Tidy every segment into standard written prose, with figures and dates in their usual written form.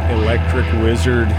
Electric Wizard.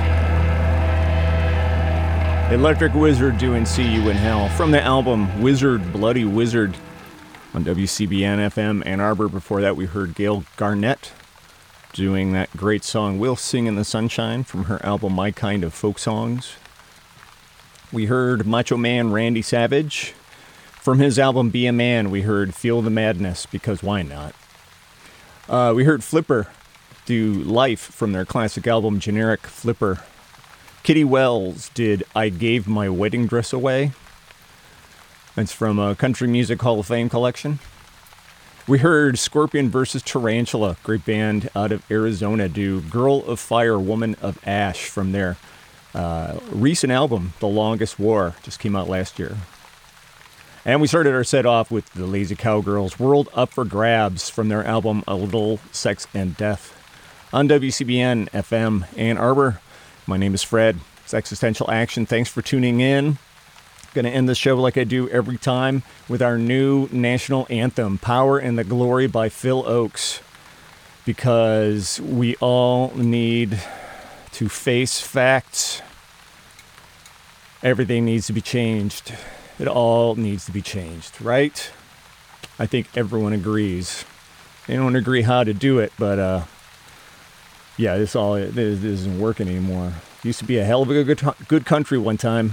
Electric Wizard doing See You in Hell from the album Wizard, Bloody Wizard on WCBN FM Ann Arbor. Before that, we heard Gail Garnett doing that great song We'll Sing in the Sunshine from her album My Kind of Folk Songs. We heard Macho Man Randy Savage. From his album Be a Man, we heard Feel the Madness, because why not? We heard Flipper do Life from their classic album Generic Flipper. Kitty Wells did I Gave My Wedding Dress Away. That's from a Country Music Hall of Fame collection. We heard Scorpion vs. Tarantula, great band out of Arizona, do Girl of Fire, Woman of Ash from their recent album, The Longest War, just came out last year. And we started our set off with the Lazy Cowgirls, World Up for Grabs from their album A Little Sex and Death on WCBN FM Ann Arbor. My name is Fred. It's Existential Action. Thanks for tuning in. Going to end the show like I do every time with our new national anthem, Power and the Glory by Phil Ochs, because we all need to face facts. Everything needs to be changed. It all needs to be changed, right? I think everyone agrees. They don't agree how to do it, but yeah, this isn't working anymore. Used to be a hell of a good country one time.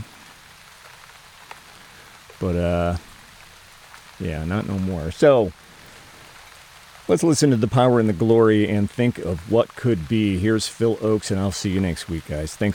But, yeah, not no more. So, let's listen to The Power and the Glory and think of what could be. Here's Phil Ochs, and I'll see you next week, guys. Thanks.